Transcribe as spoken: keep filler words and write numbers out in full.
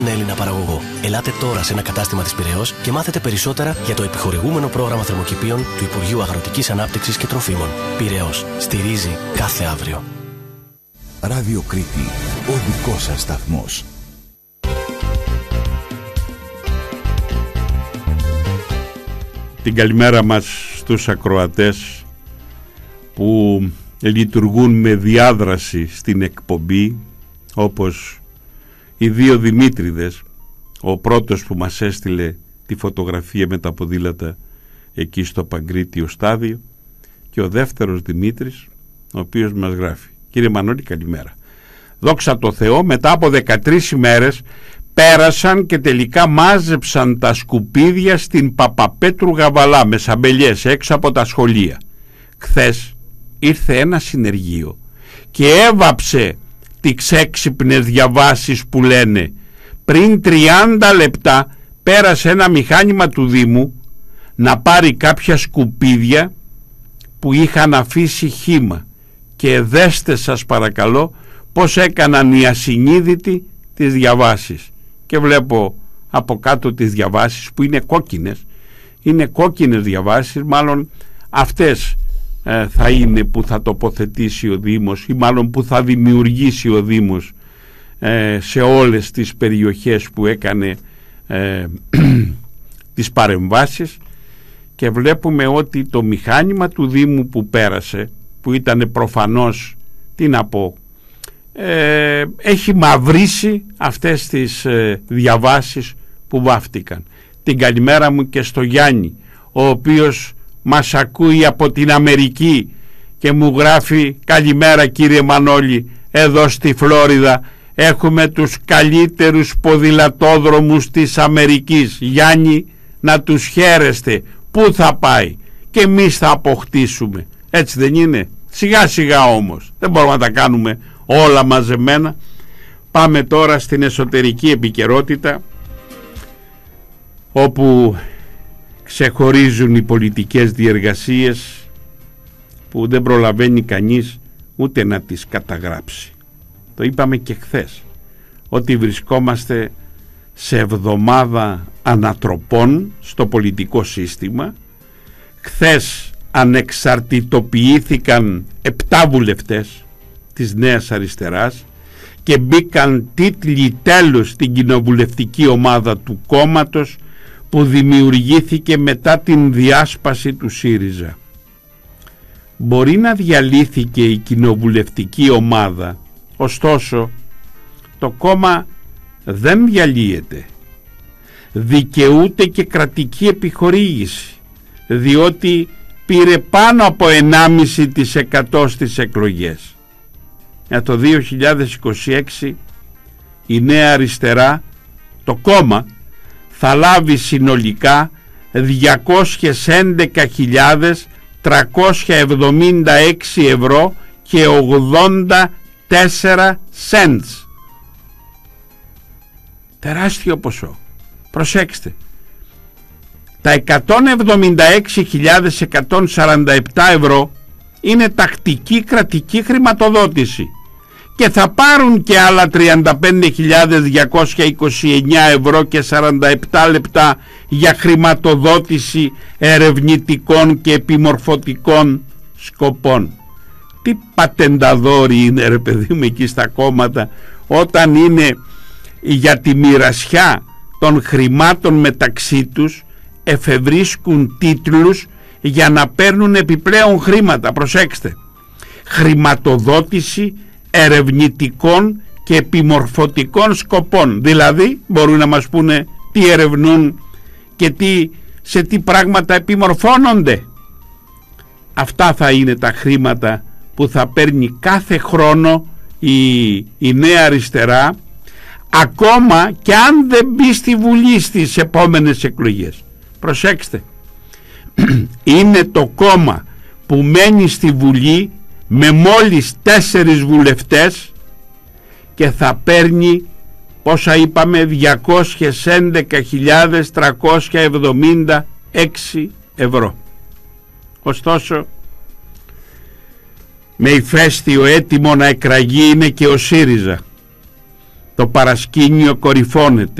Έλληνα παραγωγό. Ελάτε τώρα σε ένα κατάστημα της Πειραιώς και μάθετε περισσότερα για το επιχορηγούμενο πρόγραμμα θερμοκηπίων του Υπουργείου Αγροτικής Ανάπτυξης και Τροφίμων. Πειραιώς. Στηρίζει κάθε αύριο. Ράδιο Κρήτη. Ο δικός σας σταθμός. Την καλημέρα μας στους ακροατές που λειτουργούν με διάδραση στην εκπομπή, όπως οι δύο Δημήτριδες, ο πρώτος που μας έστειλε τη φωτογραφία με τα ποδήλατα εκεί στο Παγκρίτιο στάδιο, και ο δεύτερος Δημήτρης, ο οποίος μας γράφει: κύριε Μανώλη, καλημέρα. Δόξα τω Θεώ, μετά από δεκατρείς ημέρες πέρασαν και τελικά μάζεψαν τα σκουπίδια στην Παπαπέτρου Γαβαλά με σαμπελιές έξω από τα σχολεία. Χθες ήρθε ένα συνεργείο και έβαψε τις ξέξυπνες διαβάσεις που λένε: πριν τριάντα λεπτά πέρασε ένα μηχάνημα του Δήμου να πάρει κάποια σκουπίδια που είχαν αφήσει χύμα, και δέστε σας παρακαλώ πως έκαναν οι ασυνείδητοι τις διαβάσεις. Και βλέπω από κάτω τις διαβάσεις που είναι κόκκινες, είναι κόκκινες διαβάσεις, μάλλον αυτές ε, θα είναι που θα τοποθετήσει ο Δήμος, ή μάλλον που θα δημιουργήσει ο Δήμος ε, σε όλες τις περιοχές που έκανε ε, τις παρεμβάσεις. Και βλέπουμε ότι το μηχάνημα του Δήμου που πέρασε, που ήταν προφανώς, τι να πω, ε, έχει μαυρίσει αυτές τις ε, διαβάσεις που βάφτηκαν. Την καλημέρα μου και στο Γιάννη, ο οποίος μας ακούει από την Αμερική και μου γράφει: καλημέρα κύριε Μανώλη, εδώ στη Φλόριδα έχουμε τους καλύτερους ποδηλατόδρομους της Αμερικής. Γιάννη, να τους χαίρεστε. Πού θα πάει? Και εμείς θα αποκτήσουμε. Έτσι δεν είναι? Σιγά σιγά όμως, δεν μπορούμε να τα κάνουμε όλα μαζεμένα. Πάμε τώρα στην εσωτερική επικαιρότητα, όπου ξεχωρίζουν οι πολιτικές διεργασίες που δεν προλαβαίνει κανείς ούτε να τις καταγράψει. Το είπαμε και χθες, ότι βρισκόμαστε σε εβδομάδα ανατροπών στο πολιτικό σύστημα. Χθες ανεξαρτητοποιήθηκαν επτά βουλευτές της Νέας Αριστεράς και μπήκαν τίτλοι τέλους στην κοινοβουλευτική ομάδα του κόμματος που δημιουργήθηκε μετά την διάσπαση του ΣΥΡΙΖΑ. Μπορεί να διαλύθηκε η κοινοβουλευτική ομάδα, ωστόσο το κόμμα δεν διαλύεται. Δικαιούται και κρατική επιχορήγηση, διότι πήρε πάνω από ενάμιση τοις εκατό στις εκλογές. Για το δύο χιλιάδες είκοσι έξι η Νέα Αριστερά, το κόμμα, θα λάβει συνολικά διακόσιες έντεκα χιλιάδες τριακόσια εβδομήντα έξι ευρώ και ογδόντα τέσσερα σέντς. Τεράστιο ποσό. Προσέξτε, τα εκατόν εβδομήντα έξι χιλιάδες εκατόν σαράντα επτά ευρώ είναι τακτική κρατική χρηματοδότηση, και θα πάρουν και άλλα τριάντα πέντε χιλιάδες διακόσια είκοσι εννιά ευρώ και σαράντα επτά λεπτά για χρηματοδότηση ερευνητικών και επιμορφωτικών σκοπών. Τι πατενταδόροι είναι, ρε παιδί μου, εκεί στα κόμματα, όταν είναι για τη μοιρασιά των χρημάτων μεταξύ τους, εφευρίσκουν τίτλους για να παίρνουν επιπλέον χρήματα. Προσέξτε, χρηματοδότηση ερευνητικών και επιμορφωτικών σκοπών. Δηλαδή μπορούν να μας πούνε τι ερευνούν και τι, σε τι πράγματα επιμορφώνονται. Αυτά θα είναι τα χρήματα που θα παίρνει κάθε χρόνο η, η Νέα Αριστερά, ακόμα και αν δεν μπει στη Βουλή στις επόμενες εκλογές. Προσέξτε, είναι το κόμμα που μένει στη Βουλή με μόλις τέσσερις βουλευτές και θα παίρνει, πόσα είπαμε, διακόσιες έντεκα χιλιάδες τριακόσια εβδομήντα έξι ευρώ. Ωστόσο, με ηφαίστειο έτοιμο να εκραγεί είναι και ο ΣΥΡΙΖΑ, Το παρασκήνιο κορυφώνεται.